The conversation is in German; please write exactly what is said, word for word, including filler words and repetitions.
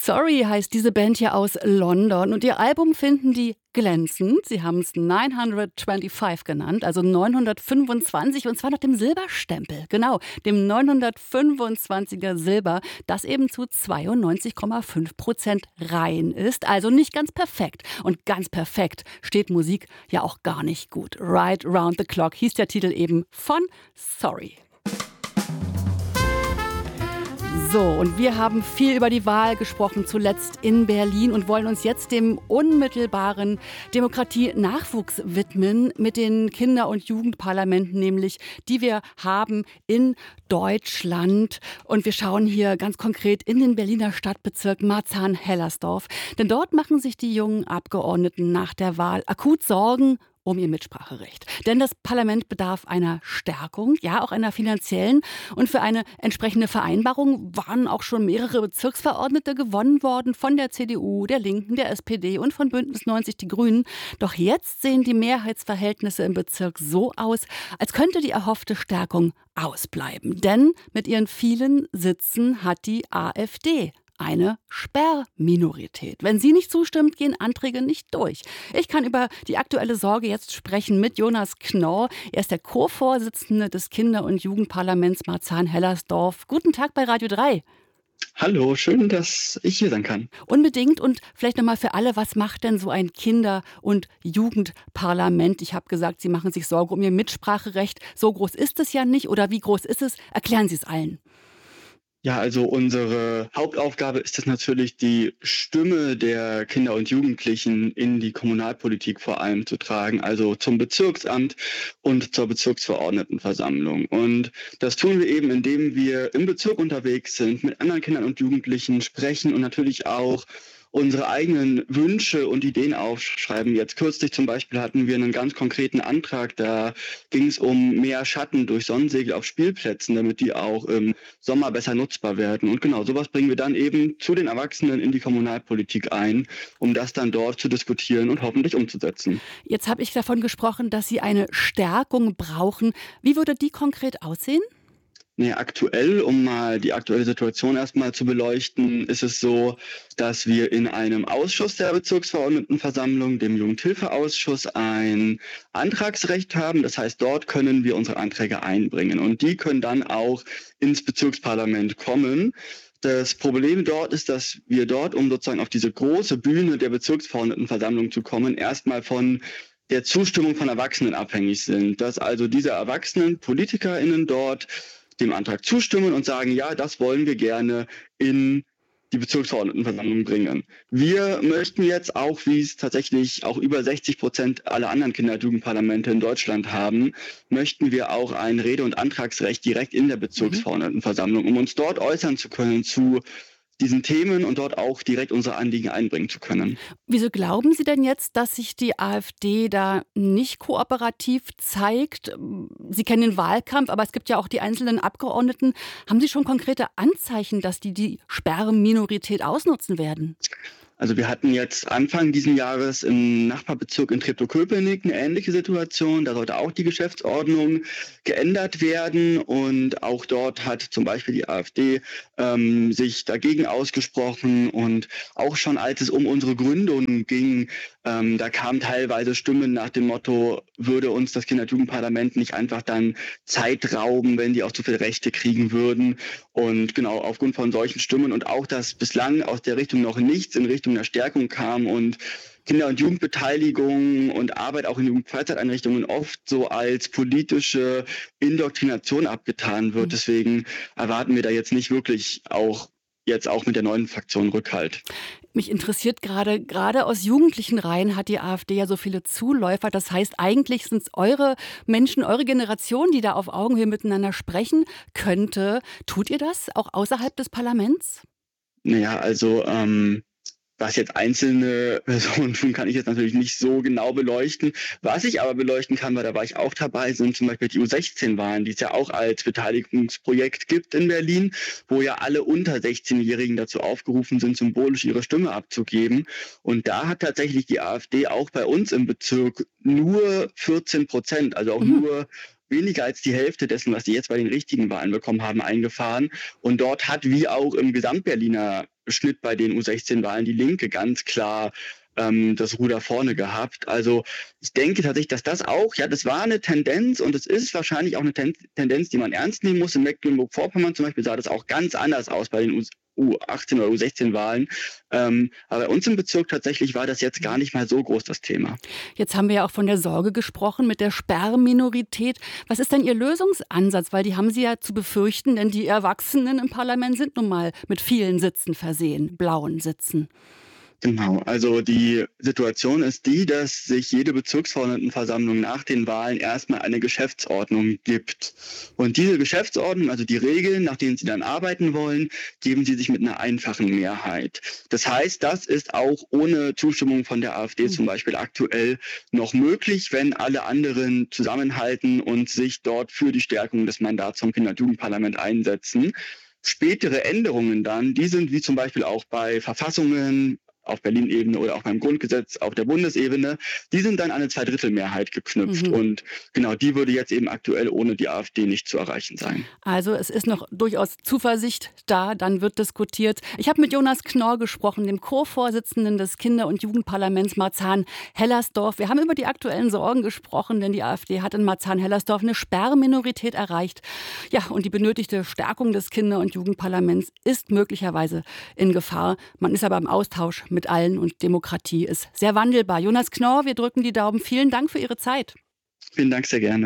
Sorry heißt diese Band hier aus London und ihr Album finden die glänzend. Sie haben es neunhundertfünfundzwanzig genannt, also neunhundertfünfundzwanzig, und zwar nach dem Silberstempel. Genau, dem neunhundertfünfundzwanziger Silber, das eben zu zweiundneunzig Komma fünf Prozent rein ist. Also nicht ganz perfekt. Und ganz perfekt steht Musik ja auch gar nicht gut. Right Round the Clock hieß der Titel eben von Sorry. So, und wir haben viel über die Wahl gesprochen, zuletzt in Berlin, und wollen uns jetzt dem unmittelbaren Demokratie-Nachwuchs widmen mit den Kinder- und Jugendparlamenten, nämlich, die wir haben in Deutschland. Und wir schauen hier ganz konkret in den Berliner Stadtbezirk Marzahn-Hellersdorf. Denn dort machen sich die jungen Abgeordneten nach der Wahl akut Sorgen um ihr Mitspracherecht. Denn das Parlament bedarf einer Stärkung, ja auch einer finanziellen. Und für eine entsprechende Vereinbarung waren auch schon mehrere Bezirksverordnete gewonnen worden von der C D U, der Linken, der S P D und von Bündnis neunzig Die Grünen. Doch jetzt sehen die Mehrheitsverhältnisse im Bezirk so aus, als könnte die erhoffte Stärkung ausbleiben. Denn mit ihren vielen Sitzen hat die AfD eine Sperrminorität. Wenn sie nicht zustimmt, gehen Anträge nicht durch. Ich kann über die aktuelle Sorge jetzt sprechen mit Jonas Knorr. Er ist der Co-Vorsitzende des Kinder- und Jugendparlaments Marzahn-Hellersdorf. Guten Tag bei Radio drei. Hallo, schön, dass ich hier sein kann. Unbedingt. Und vielleicht nochmal für alle, was macht denn so ein Kinder- und Jugendparlament? Ich habe gesagt, Sie machen sich Sorge um Ihr Mitspracherecht. So groß ist es ja nicht. Oder wie groß ist es? Erklären Sie es allen. Ja, also unsere Hauptaufgabe ist es natürlich, die Stimme der Kinder und Jugendlichen in die Kommunalpolitik vor allem zu tragen, also zum Bezirksamt und zur Bezirksverordnetenversammlung. Und das tun wir eben, indem wir im Bezirk unterwegs sind, mit anderen Kindern und Jugendlichen sprechen und natürlich auch unsere eigenen Wünsche und Ideen aufschreiben. Jetzt kürzlich zum Beispiel hatten wir einen ganz konkreten Antrag, da ging es um mehr Schatten durch Sonnensegel auf Spielplätzen, damit die auch im Sommer besser nutzbar werden. Und genau, sowas bringen wir dann eben zu den Erwachsenen in die Kommunalpolitik ein, um das dann dort zu diskutieren und hoffentlich umzusetzen. Jetzt habe ich davon gesprochen, dass Sie eine Stärkung brauchen. Wie würde die konkret aussehen? Nee, aktuell, um mal die aktuelle Situation erstmal zu beleuchten, ist es so, dass wir in einem Ausschuss der Bezirksverordnetenversammlung, dem Jugendhilfeausschuss, ein Antragsrecht haben. Das heißt, dort können wir unsere Anträge einbringen und die können dann auch ins Bezirksparlament kommen. Das Problem dort ist, dass wir dort, um sozusagen auf diese große Bühne der Bezirksverordnetenversammlung zu kommen, erstmal von der Zustimmung von Erwachsenen abhängig sind. Dass also diese Erwachsenen, PolitikerInnen dort dem Antrag zustimmen und sagen, ja, das wollen wir gerne in die Bezirksverordnetenversammlung bringen. Wir möchten jetzt auch, wie es tatsächlich auch über sechzig Prozent aller anderen Kinder- und Jugendparlamente in Deutschland haben, möchten wir auch ein Rede- und Antragsrecht direkt in der Bezirksverordnetenversammlung, um uns dort äußern zu können zu diesen Themen und dort auch direkt unsere Anliegen einbringen zu können. Wieso glauben Sie denn jetzt, dass sich die AfD da nicht kooperativ zeigt? Sie kennen den Wahlkampf, aber es gibt ja auch die einzelnen Abgeordneten. Haben Sie schon konkrete Anzeichen, dass die die Sperrminorität ausnutzen werden? Also wir hatten jetzt Anfang diesen Jahres im Nachbarbezirk in Treptow-Köpenick eine ähnliche Situation. Da sollte auch die Geschäftsordnung geändert werden und auch dort hat zum Beispiel die AfD ähm, sich dagegen ausgesprochen und auch schon als es um unsere Gründung ging, ähm, da kamen teilweise Stimmen nach dem Motto, würde uns das Kinder- und Jugendparlament nicht einfach dann Zeit rauben, wenn die auch zu viele Rechte kriegen würden. Und genau aufgrund von solchen Stimmen und auch, dass bislang aus der Richtung noch nichts in Richtung einer Stärkung kam und Kinder- und Jugendbeteiligung und Arbeit auch in Jugendfreizeiteinrichtungen oft so als politische Indoktrination abgetan wird. Deswegen erwarten wir da jetzt nicht wirklich auch jetzt auch mit der neuen Fraktion Rückhalt. Mich interessiert gerade, gerade aus jugendlichen Reihen hat die AfD ja so viele Zuläufer. Das heißt, eigentlich sind es eure Menschen, eure Generation, die da auf Augenhöhe miteinander sprechen könnte. Tut ihr das auch außerhalb des Parlaments? Naja, also ähm, was jetzt einzelne Personen tun, kann ich jetzt natürlich nicht so genau beleuchten. Was ich aber beleuchten kann, weil da war ich auch dabei, sind zum Beispiel die U sechzehn-Wahlen, die es ja auch als Beteiligungsprojekt gibt in Berlin, wo ja alle unter sechzehnjährigen dazu aufgerufen sind, symbolisch ihre Stimme abzugeben. Und da hat tatsächlich die AfD auch bei uns im Bezirk nur vierzehn Prozent, also auch Mhm. nur weniger als die Hälfte dessen, was sie jetzt bei den richtigen Wahlen bekommen haben, eingefahren. Und dort hat, wie auch im Gesamtberliner Schnitt bei den U sechzehn Wahlen die Linke ganz klar ähm, das Ruder vorne gehabt. Also ich denke tatsächlich, dass das auch, ja, das war eine Tendenz und es ist wahrscheinlich auch eine Ten- Tendenz, die man ernst nehmen muss. In Mecklenburg-Vorpommern zum Beispiel sah das auch ganz anders aus bei den U U achtzehn oder U sechzehn Wahlen. Ähm, aber bei uns im Bezirk tatsächlich war das jetzt gar nicht mal so groß, das Thema. Jetzt haben wir ja auch von der Sorge gesprochen mit der Sperrminorität. Was ist denn Ihr Lösungsansatz? Weil die haben Sie ja zu befürchten, denn die Erwachsenen im Parlament sind nun mal mit vielen Sitzen versehen, blauen Sitzen. Genau, also die Situation ist die, dass sich jede Bezirksverordnetenversammlung nach den Wahlen erstmal eine Geschäftsordnung gibt. Und diese Geschäftsordnung, also die Regeln, nach denen sie dann arbeiten wollen, geben sie sich mit einer einfachen Mehrheit. Das heißt, das ist auch ohne Zustimmung von der AfD zum Beispiel aktuell noch möglich, wenn alle anderen zusammenhalten und sich dort für die Stärkung des Mandats vom Kinder- und Jugendparlament einsetzen. Spätere Änderungen dann, die sind wie zum Beispiel auch bei Verfassungen auf Berlin-Ebene oder auch beim Grundgesetz auf der Bundesebene, die sind dann an eine Zweidrittelmehrheit geknüpft. Mhm. Und genau die würde jetzt eben aktuell ohne die AfD nicht zu erreichen sein. Also es ist noch durchaus Zuversicht da, dann wird diskutiert. Ich habe mit Jonas Knorr gesprochen, dem Co-Vorsitzenden des Kinder- und Jugendparlaments Marzahn-Hellersdorf. Wir haben über die aktuellen Sorgen gesprochen, denn die AfD hat in Marzahn-Hellersdorf eine Sperrminorität erreicht. Ja, und die benötigte Stärkung des Kinder- und Jugendparlaments ist möglicherweise in Gefahr. Man ist aber im Austausch mit allen und Demokratie ist sehr wandelbar. Jonas Knorr, wir drücken die Daumen. Vielen Dank für Ihre Zeit. Vielen Dank, sehr gerne.